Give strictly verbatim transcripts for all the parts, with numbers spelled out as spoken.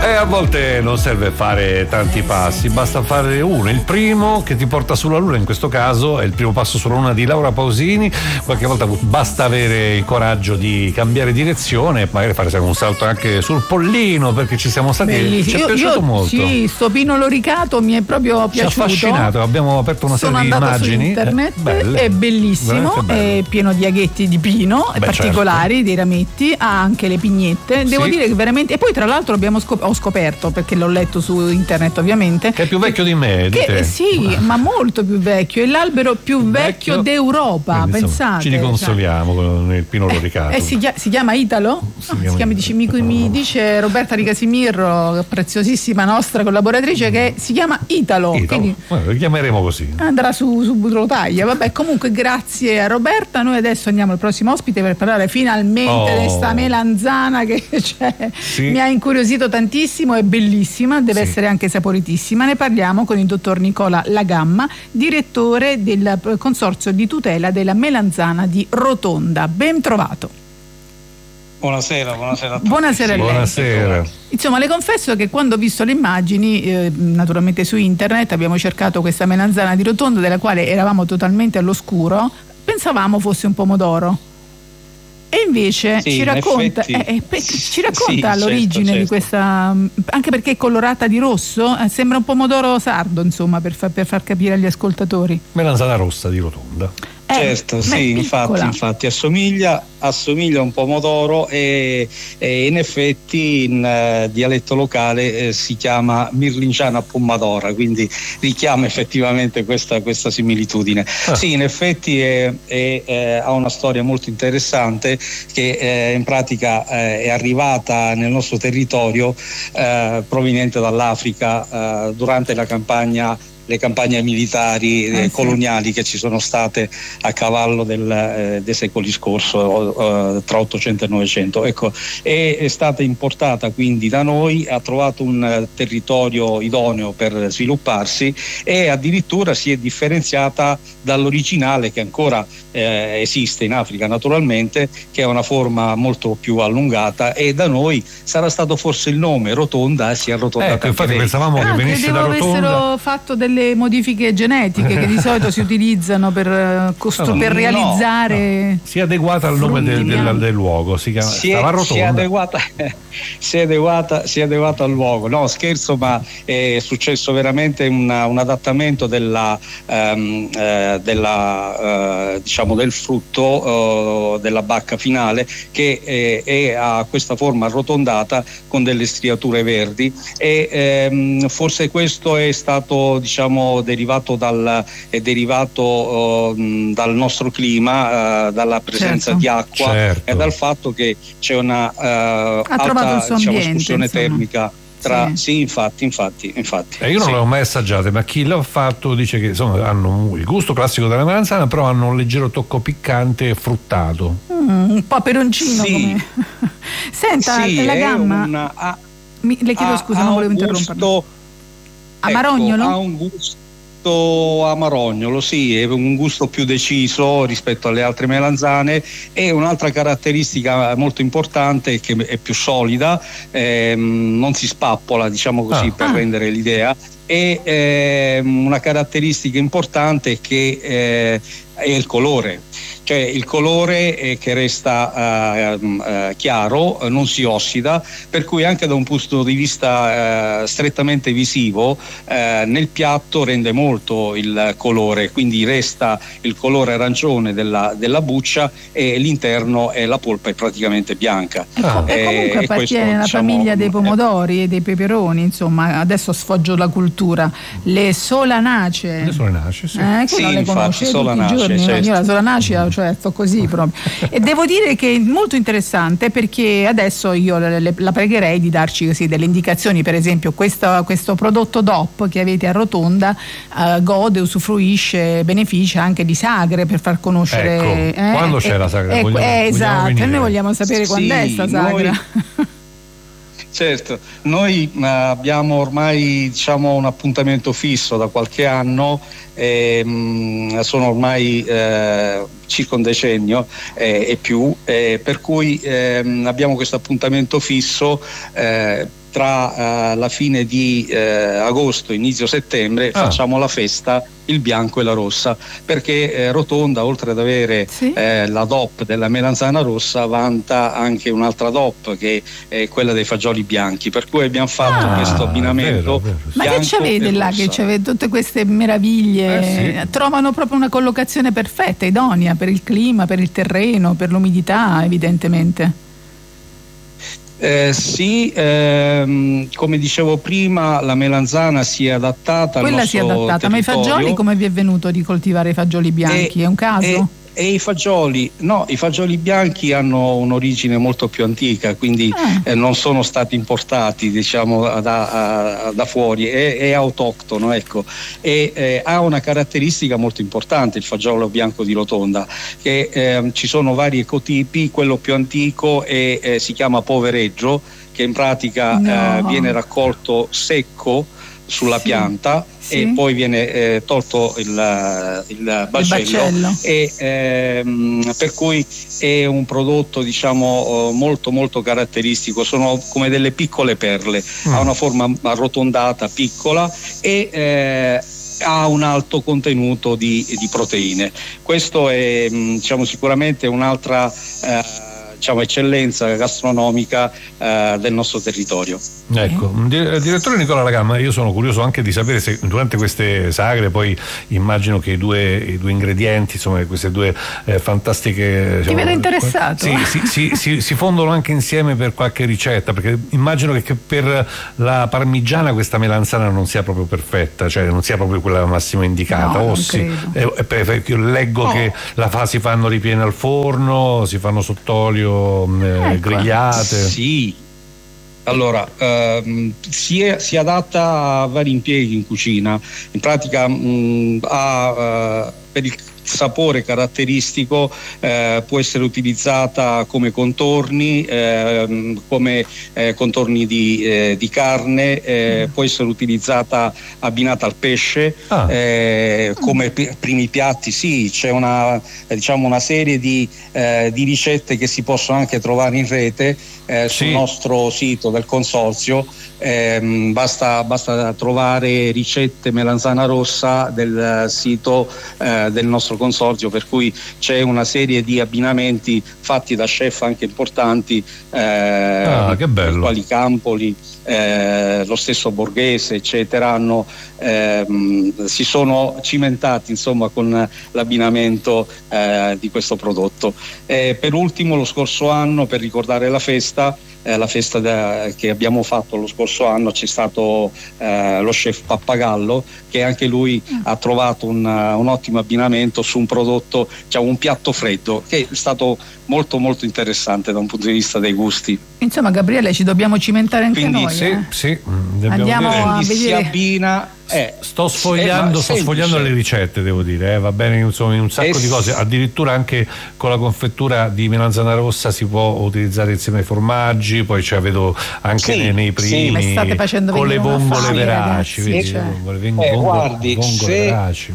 E a volte non serve fare tanti passi, basta fare uno. Il primo che ti porta sulla Luna, in questo caso è il primo passo sulla Luna di Laura Pausini. Qualche volta basta avere il coraggio di cambiare direzione e magari fare un salto anche sul Pollino, perché ci siamo stati. Bellissimo. Ci è io, piaciuto io, molto. Sì, sto Pino Loricato mi è proprio Ci piaciuto. ha affascinato, abbiamo aperto una Sono serie di andato immagini. su internet, Belle. è bellissimo, è pieno di aghetti di pino, Beh, particolari, certo. dei rametti, ha anche le pignette. Devo Sì. dire che veramente. E poi tra l'altro abbiamo scop- ho scoperto, perché l'ho letto su internet ovviamente, Che è più vecchio di me, di che, te. sì, ma molto più vecchio, è l'albero più vecchio, Vecchio. d'Europa. Quindi, insomma, pensate. ci riconsoliamo con il Pino Loricato. Eh, si, chia- si chiama Italo? Si Ah, chiama si chiama, dice, mi, mi dice Roberta Di Casimirro, preziosissima nostra collaboratrice, che si chiama Italo. Italo. Quindi Bueno, lo chiameremo così. andrà su, su Budrotaglia. Vabbè, comunque grazie a Roberta. Noi adesso andiamo al prossimo ospite per parlare finalmente Oh. di questa melanzana che cioè, Sì. mi ha incuriosito tantissimo, è bellissima, deve Sì. essere anche saporitissima. Ne parliamo con il dottor Nicola Lagamma, direttore del Consorzio di tutela della melanzana di Rotonda. Ben trovato. Buonasera, buonasera a tutti. Buonasera a lei. Buonasera. Insomma, le confesso che quando ho visto le immagini, eh, naturalmente su internet, abbiamo cercato questa melanzana di Rotonda, della quale eravamo totalmente all'oscuro, pensavamo fosse un pomodoro. E invece Sì, ci in racconta, effetti- eh, eh, pe- ci racconta sì, l'origine certo, di certo. questa, anche perché è colorata di rosso, eh, sembra un pomodoro sardo, insomma, per, fa- per far capire agli ascoltatori. Melanzana rossa di Rotonda. Eh, Certo, ma è sì, infatti, piccola. infatti assomiglia, assomiglia a un pomodoro e, e in effetti in eh, dialetto locale eh, si chiama mirlinciana pommadora, quindi richiama effettivamente questa, questa similitudine. Ah. Sì, in effetti è, è, eh, ha una storia molto interessante che eh, in pratica eh, è arrivata nel nostro territorio eh, proveniente dall'Africa eh, durante la campagna le campagne militari eh, Eh, sì. coloniali che ci sono state a cavallo del, eh, dei secoli scorso, eh, tra ottocento e novecento. Ecco, è, è stata importata quindi da noi, ha trovato un eh, territorio idoneo per svilupparsi e addirittura si è differenziata dall'originale che ancora eh, esiste in Africa naturalmente, che è una forma molto più allungata, e da noi sarà stato forse il nome Rotonda, si è arrotondata. Ecco, infatti anche lei. pensavamo Ah, che venisse credevo da Rotonda. avessero fatto delle modifiche genetiche che di solito si utilizzano per, eh, costru- No, per no, realizzare. Si è adeguata al nome del, Frutti, del- no? del luogo, si chiama Si stava a è, si, è Rotonda. adeguata, si, è adeguata, si è adeguata al luogo. No, scherzo, ma è successo veramente una, un adattamento della, ehm, eh, della eh, diciamo del frutto eh, della bacca finale, che eh, è, ha questa forma arrotondata con delle striature verdi, e ehm, forse questo è stato, diciamo, derivato dal è derivato eh, dal nostro clima, eh, dalla presenza Certo. di acqua, Certo. e dal fatto che c'è una eh, trovato il alta, suo diciamo, ambiente, escursione insomma. termica tra Sì. sì, infatti infatti infatti Eh, io non sì. le ho mai assaggiate, ma chi l'ha fatto dice che insomma hanno il gusto classico della melanzana, però hanno un leggero tocco piccante e fruttato. Mm, un po' peroncino. Sì. Come... Senta, Sì, la è gamma. una- ha- Mi- le chiedo ha- scusa, ha non volevo un interromperla. gusto- Amarognolo? Ecco, ha un gusto amarognolo, sì, è un gusto più deciso rispetto alle altre melanzane, e un'altra caratteristica molto importante è che è più solida, ehm, non si spappola, diciamo così, Ah. per Ah. rendere l'idea, e ehm, una caratteristica importante è che eh, è il colore. Cioè il colore eh, che resta eh, eh, chiaro, eh, non si ossida, per cui anche da un punto di vista eh, strettamente visivo eh, nel piatto rende molto il colore, quindi resta il colore arancione della, della buccia, e l'interno è la polpa è praticamente bianca. Ah. E Eh, comunque e appartiene questo, alla diciamo, famiglia dei eh, pomodori e dei peperoni, insomma, adesso sfoggio la cultura. Le solanacee. Le solanacee, sì. Eh, che Sì, non le infatti, conosce tutti i solanacee, giorni, no? certo. Io la solanacea, cioè sto così proprio. E devo dire che è molto interessante, perché adesso io le- le- la pregherei di darci così delle indicazioni. Per esempio questo, questo prodotto D O P che avete a Rotonda eh, gode, usufruisce, beneficia anche di sagre, per far conoscere. Ecco, quando c'è la sagra? Eh, Vogliamo- eh, vogliamo esatto, e venire. noi vogliamo sapere Sì, quando è sta sagra. noi- Certo, noi eh, abbiamo ormai, diciamo, un appuntamento fisso da qualche anno, ehm, sono ormai eh, circa un decennio eh, e più, eh, per cui ehm, abbiamo questo appuntamento fisso eh, tra uh, la fine di uh, agosto e inizio settembre ah. facciamo la festa il bianco e la rossa, perché eh, Rotonda, oltre ad avere sì. eh, la D O P della melanzana rossa, vanta anche un'altra D O P che è quella dei fagioli bianchi, per cui abbiamo fatto ah, questo abbinamento. Vero, vero. Ma che c'avete là, che c'avete tutte queste meraviglie, eh, sì. trovano proprio una collocazione perfetta, idonea per il clima, per il terreno, per l'umidità, evidentemente. Eh, sì, ehm, come dicevo prima, la melanzana si è adattata Quella al nostro si è adattata, territorio. ma i fagioli, come vi è venuto di coltivare i fagioli bianchi? E, è un caso? E, e i fagioli, no, i fagioli bianchi hanno un'origine molto più antica, quindi ah. eh, non sono stati importati, diciamo, da, a, da fuori, è, è autoctono, ecco, e eh, ha una caratteristica molto importante il fagiolo bianco di Rotonda, che eh, ci sono vari ecotipi. Quello più antico è, eh, si chiama povereggio, che in pratica no. eh, viene raccolto secco sulla sì. pianta sì. e poi viene eh, tolto il, il bacello, il bacello. E ehm, per cui è un prodotto, diciamo, molto molto caratteristico, sono come delle piccole perle, mm. ha una forma arrotondata, piccola e eh, ha un alto contenuto di, di proteine. Questo è, diciamo, sicuramente un'altra eh, diciamo eccellenza gastronomica eh, del nostro territorio. Ecco, direttore Nicola Lagamma, io sono curioso anche di sapere se durante queste sagre, poi immagino che i due, i due ingredienti, insomma queste due eh, fantastiche, ti vedo interessato. Sì, sì, sì, si, si fondono anche insieme per qualche ricetta, perché immagino che, che per la parmigiana questa melanzana non sia proprio perfetta, cioè non sia proprio quella massima indicata. No, o sì, eh, eh, io leggo oh. che la fa, si fanno ripiene al forno, si fanno sott'olio, eh, ecco. grigliate. Sì. Allora, ehm, si, è, si adatta a vari impieghi in cucina, in pratica mh, ha, uh, per il sapore caratteristico eh, può essere utilizzata come contorni, eh, come eh, contorni di, eh, di carne, eh, mm. può essere utilizzata abbinata al pesce, ah. eh, come p- primi piatti. Sì, c'è una, eh, diciamo una serie di, eh, di ricette che si possono anche trovare in rete eh, sul sì. nostro sito del consorzio. Eh, basta, basta trovare ricette melanzana rossa del sito eh, del nostro consorzio, per cui c'è una serie di abbinamenti fatti da chef anche importanti, eh, ah, che bello. quali Campoli, eh, lo stesso Borghese, eccetera, hanno, ehm, si sono cimentati, insomma, con l'abbinamento eh, di questo prodotto. Eh, per ultimo, lo scorso anno, per ricordare la festa, Eh, la festa da, che abbiamo fatto lo scorso anno, c'è stato eh, lo chef Pappagallo, che anche lui mm. ha trovato un, un ottimo abbinamento su un prodotto, diciamo un piatto freddo, che è stato molto molto interessante da un punto di vista dei gusti. Insomma, Gabriele, ci dobbiamo cimentare anche Quindi, noi. Sì, eh? sì. Andiamo dire. a Quindi vedere. Si abbina. Eh, sto sfogliando, eh, sto sfogliando le ricette, devo dire, eh, va bene, insomma, in un sacco eh, di cose, addirittura anche con la confettura di melanzana rossa si può utilizzare insieme ai formaggi, poi cioè, vedo anche sì, nei, nei primi sì, state facendo con le vongole fame, veraci, ragazzi, vedi, cioè. vongole, vongole, eh, guardi, vongole se, veraci.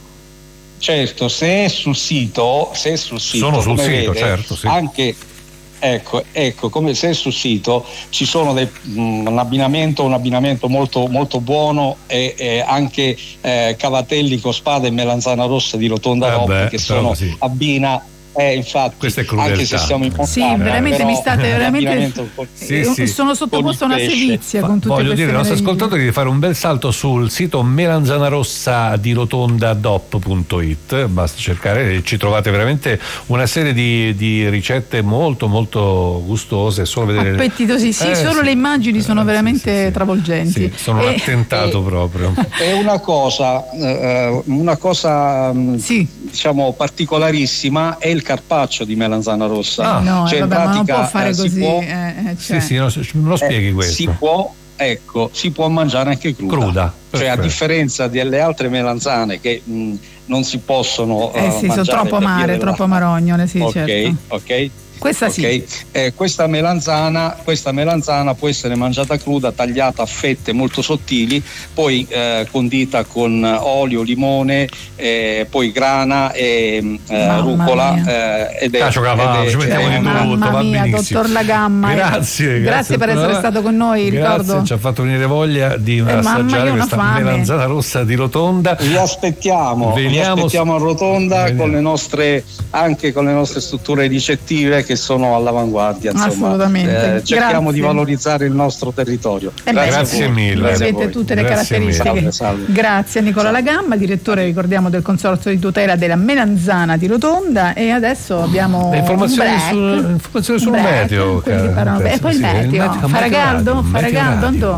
Certo, se è sul sito, se è sul sito, sono sul come sito, vede, certo, sì. Anche Ecco, ecco, come se sul sito ci sono dei, mh, un abbinamento, un abbinamento molto, molto buono e, e anche eh, cavatelli con spada e melanzana rossa di Rotonda eh Rob, beh, che sono sì. abbina. Eh, infatti, questa è crudeltà. Anche se siamo in montagna, sì, veramente però, mi state veramente sì, sì. sono sottoposto a una sevizia con tutte voglio queste dire ai nostri ascoltatori di fare un bel salto sul sito melanzanarossa di rotonda dop punto it, basta cercare, ci trovate veramente una serie di, di ricette molto molto gustose, solo vedere appetitosi, sì, eh, solo sì. le immagini sono eh, veramente sì, sì, travolgenti, sì, sono e, un attentato e, proprio. È una cosa eh, una cosa sì. diciamo particolarissima è il carpaccio di melanzana rossa. Ah, no, cioè, eh, vabbè, in pratica, ma non può fare eh, così. Può, eh, cioè. Sì, sì, no, me lo spieghi eh, questo. Si può, ecco, si può mangiare anche cruda. Cruda. Cioè, a differenza delle altre melanzane che mh, non si possono eh, uh, sì, mangiare. Sono troppo amare, troppo marognole, sì, ok, certo. ok. Questa sì. Okay? Eh, questa melanzana, questa melanzana può essere mangiata cruda, tagliata a fette molto sottili, poi eh, condita con olio, limone, eh, poi grana e eh, rucola. Eh, ed è, Cacio cavallo, ci mettiamo di tutto, mamma va mia, benissimo. dottor Lagamma. Grazie, grazie, grazie per essere stato con noi. Grazie, ricordo. ci ha fatto venire voglia di Eh, assaggiare questa melanzana rossa di Rotonda. Vi aspettiamo, vi aspettiamo a Rotonda Veniamo. con le nostre, anche con le nostre strutture ricettive che sono all'avanguardia. Insomma. Assolutamente. Eh, cerchiamo grazie. di valorizzare il nostro territorio. Eh grazie, grazie mille. Grazie avete tutte le grazie caratteristiche. Salve, salve. Grazie a Nicola salve. Lagamma, direttore, ricordiamo, del Consorzio di tutela della melanzana di Rotonda, e adesso abbiamo le informazioni, un sul, informazioni sul break, meteo. Parlano, e poi sì, il meteo, il meteo farà caldo? Farà caldo? Andò.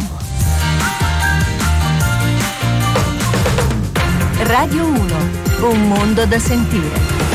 Radio uno, un mondo da sentire.